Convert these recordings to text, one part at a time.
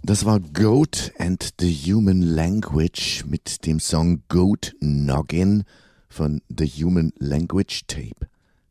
Das war Goat and the Human Language mit dem Song Goat Noggin von The Human Language Tape.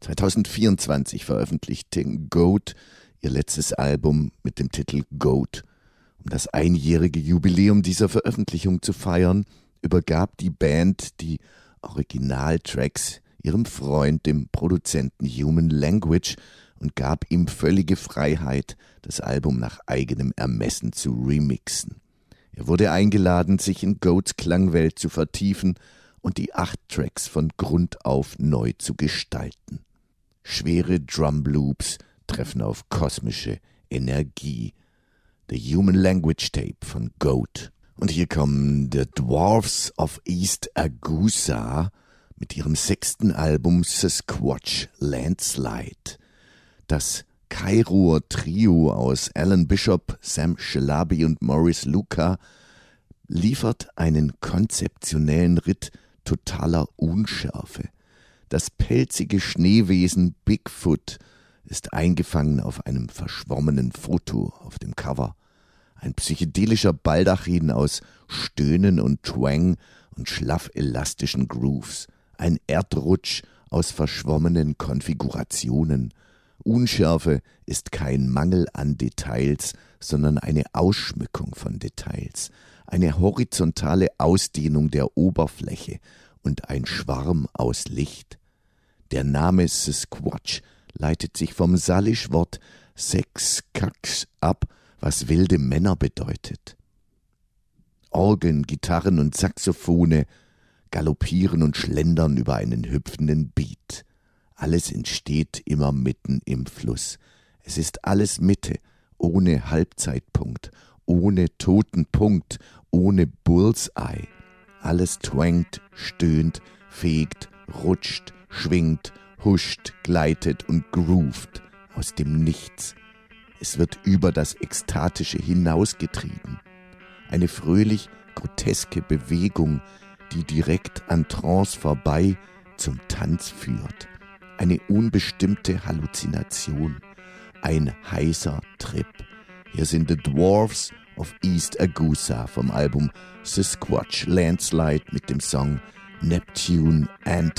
2024 veröffentlichte Goat ihr letztes Album mit dem Titel Goat. Um das einjährige Jubiläum dieser Veröffentlichung zu feiern, übergab die Band die Originaltracks ihrem Freund, dem Produzenten Human Language, und gab ihm völlige Freiheit, das Album nach eigenem Ermessen zu remixen. Er wurde eingeladen, sich in Goats Klangwelt zu vertiefen und die 8 Tracks von Grund auf neu zu gestalten. Schwere Drumloops treffen auf kosmische Energie. The Human Language Tape von Goat. Und hier kommen The Dwarfs of East Agusa mit ihrem 6. Album Sasquatch Landslide. Das Kairoer Trio aus Alan Bishop, Sam Shalabi und Maurice Luca liefert einen konzeptionellen Ritt totaler Unschärfe. Das pelzige Schneewesen Bigfoot ist eingefangen auf einem verschwommenen Foto auf dem Cover. Ein psychedelischer Baldachin aus Stöhnen und Twang und schlaff elastischen Grooves. Ein Erdrutsch aus verschwommenen Konfigurationen. Unschärfe ist kein Mangel an Details, sondern eine Ausschmückung von Details, eine horizontale Ausdehnung der Oberfläche und ein Schwarm aus Licht. Der Name Sasquatch leitet sich vom Salish-Wort Sexkax ab, was wilde Männer bedeutet. Orgeln, Gitarren und Saxophone galoppieren und schlendern über einen hüpfenden Beat. Alles entsteht immer mitten im Fluss. Es ist alles Mitte, ohne Halbzeitpunkt, ohne toten Punkt, ohne Bullseye. Alles twangt, stöhnt, fegt, rutscht, schwingt, huscht, gleitet und groovt aus dem Nichts. Es wird über das Ekstatische hinausgetrieben. Eine fröhlich groteske Bewegung, die direkt an Trance vorbei zum Tanz führt. Eine unbestimmte Halluzination, ein heißer Trip. Hier sind The Dwarfs of East Agusa vom Album Sasquatch Landslide mit dem Song Neptune and